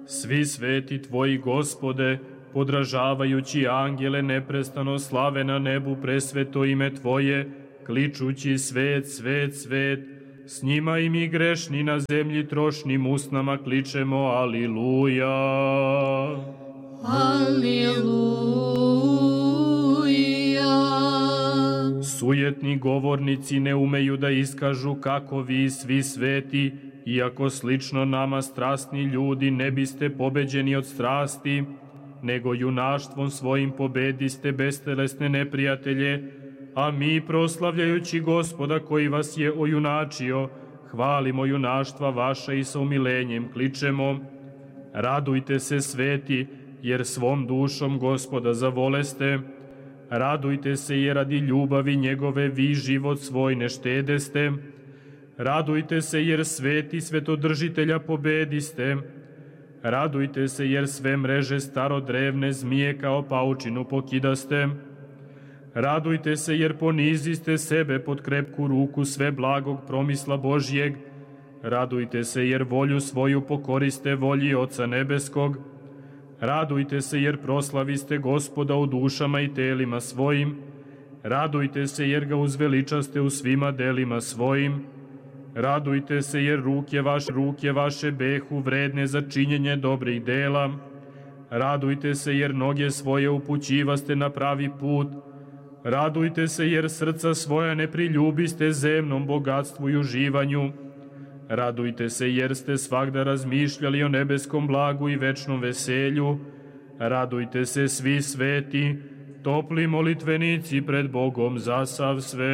Svi sveti tvoji, Gospode, podražavajući angele, neprestano slave na nebu presveto ime Tvoje, kličući svet, svet, svet. S njima i mi grešni na zemlji trošnim usnama kličemo Aliluja. Aliluja. Sujetni govornici ne umeju da iskažu kako vi svi sveti, iako slično nama strasni ljudi ne biste pobeđeni od strasti, nego junaštvom svojim pobediste bestelesne neprijatelje, a mi, proslavljajući Gospoda koji vas je ojunačio, hvalimo junaštva vaša i sa umilenjem kličemo: radujte se sveti, jer svom dušom Gospoda zavoleste. Radujte se, jer radi ljubavi njegove vi život svoj ne štedeste. Radujte se, jer sveti svetodržitelja pobediste. Radujte se, jer sve mreže starodrevne zmije kao paučinu pokidaste. Radujte se, jer poniziste sebe pod krepku ruku sve blagog promisla Božjeg. Radujte se, jer volju svoju pokoriste volji Oca nebeskog. Radujte se, jer proslaviste Gospoda u dušama i telima svojim. Radujte se, jer ga uzveličaste u svima delima svojim. Radujte se, jer ruke vaše behu vredne za činjenje dobrih dela. Radujte se, jer noge svoje upućivaste na pravi put. Radujte se, jer srca svoja ne priljubiste zemnom bogatstvu i uživanju. Radujte se, jer ste svagda razmišljali o nebeskom blagu i večnom veselju. Radujte se svi sveti, topli molitvenici pred Bogom zasav svet.